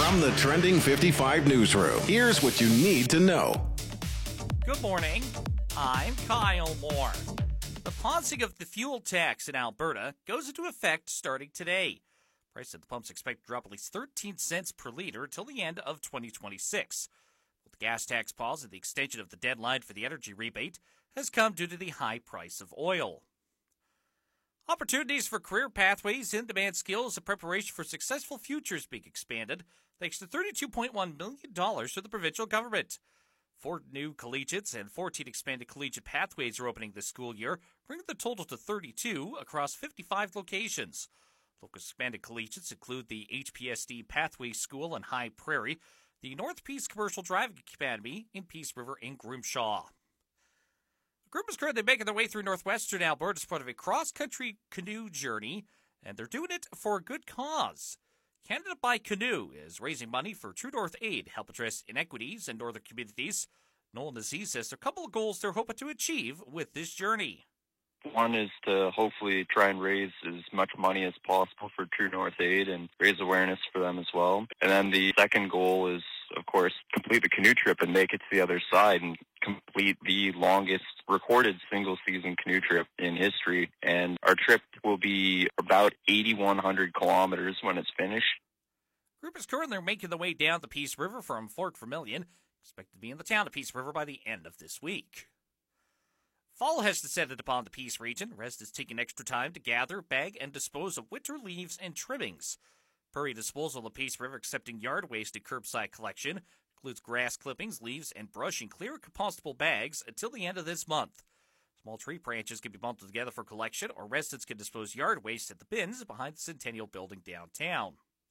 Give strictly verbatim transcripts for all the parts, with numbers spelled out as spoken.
From the Trending fifty-five newsroom, here's what you need to know. Good morning. I'm Kyle Moore. The pausing of the fuel tax in Alberta goes into effect starting today. Price at the pumps expect to drop at least thirteen cents per liter until the end of twenty twenty-six. With the gas tax pause and the extension of the deadline for the energy rebate has come due to the high price of oil. Opportunities for career pathways, in-demand skills, and preparation for successful futures being expanded thanks to thirty-two point one million dollars from the provincial government. Four new collegiates and fourteen expanded collegiate pathways are opening this school year, bringing the total to thirty-two across fifty-five locations. Local expanded collegiates include the H P S D Pathway School in High Prairie, the North Peace Commercial Driving Academy in Peace River and Grimshaw. The group is currently making their way through northwestern Alberta as part of a cross-country canoe journey, and they're doing it for a good cause. Canada by Canoe is raising money for True North Aid to help address inequities in northern communities. Nolan Aziz says there are a couple of goals they're hoping to achieve with this journey. One is to hopefully try and raise as much money as possible for True North Aid and raise awareness for them as well. And then the second goal is, of course, complete the canoe trip and make it to the other side and complete the longest recorded single-season canoe trip in history. And our trip will be about eighty-one hundred kilometers when it's finished. The group is currently making their way down the Peace River from Fort Vermilion, expected to be in the town of Peace River by the end of this week. Fall has descended upon the Peace region. Residents taking extra time to gather, bag, and dispose of winter leaves and trimmings. Prairie Disposal of Peace River accepting yard waste and curbside collection includes grass clippings, leaves, and brush in clear compostable bags until the end of this month. Small tree branches can be bundled together for collection, or residents can dispose yard waste at the bins behind the Centennial Building downtown.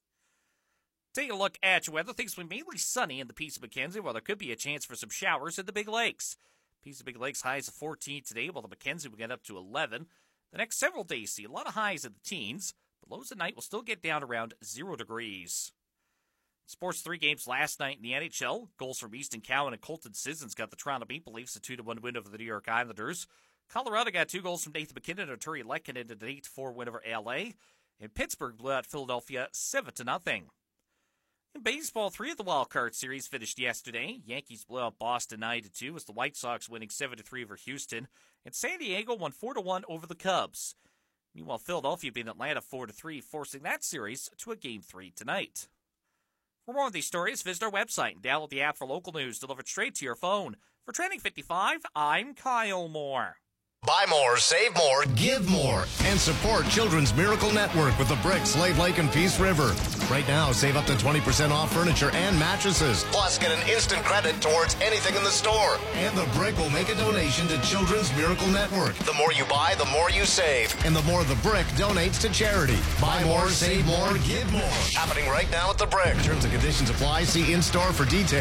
Take a look at your weather. Things will be mainly sunny in the Peace of Mackenzie, while there could be a chance for some showers in the Big Lakes. Peace of Big Lakes highs of fourteen today, while the Mackenzie will get up to eleven. The next several days see a lot of highs in the teens, but lows at night will still get down around zero degrees. Sports three games last night in the N H L. Goals from Easton Cowan and Colton Sissons got the Toronto Maple Leafs a two to one win over the New York Islanders. Colorado got two goals from Nathan MacKinnon and Arturi Lehkonen in an eight to four win over L A. And Pittsburgh blew out Philadelphia seven to nothing. In baseball, three of the wild card series finished yesterday. Yankees blew out Boston nine to two as the White Sox winning seven to three over Houston. And San Diego won four to one over the Cubs. Meanwhile, Philadelphia beat Atlanta four to three, forcing that series to a game three tonight. For more of these stories, visit our website and download the app for local news delivered straight to your phone. For Trending fifty-five, I'm Kyle Moore. Buy more, save more, give more, and support Children's Miracle Network with the Brick, Slave Lake, and Peace River. Right now, save up to twenty percent off furniture and mattresses. Plus, get an instant credit towards anything in the store. And the Brick will make a donation to Children's Miracle Network. The more you buy, the more you save. And the more the Brick donates to charity. Buy more, save more, give more. Happening right now at the Brick. Terms and conditions apply. See in-store for details.